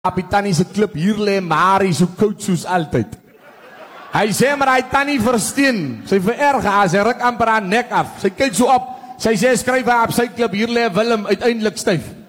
Op die tannie se klip hier lê Marie so koud soos altyd. Hy sê maar hy tannie versteen. Sy vererg haar, sy ruk amper haar nek af. Sy kyk so op. Sy sê skryf haar op sy klip hier lê Willem uiteindelik styf.